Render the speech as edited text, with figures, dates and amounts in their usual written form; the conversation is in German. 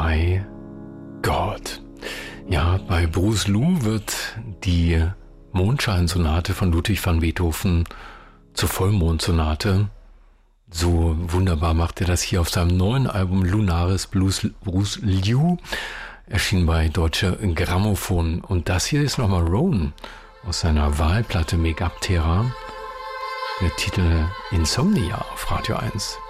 My God. Ja, bei Bruce Lou wird die Mondscheinsonate von Ludwig van Beethoven zur Vollmondsonate. So wunderbar macht er das hier auf seinem neuen Album Lunaris Bruce Lou, erschien bei Deutsche Grammophon. Und das hier ist nochmal Roan aus seiner Wahlplatte Megaptera. Der Titel Insomnia auf Radio 1.